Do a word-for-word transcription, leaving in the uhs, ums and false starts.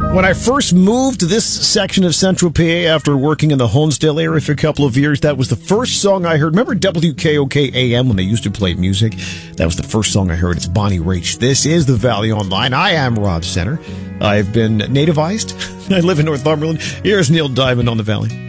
When I first moved to this section of Central P A after working in the Honesdale area for a couple of years, that was the first song I heard. Remember W K O K A M when they used to play music? That was the first song I heard. It's Bonnie Raitt. This is The Valley Online. I am Rob Center. I've been nativized. I live in Northumberland. Here's Neil Diamond on The Valley.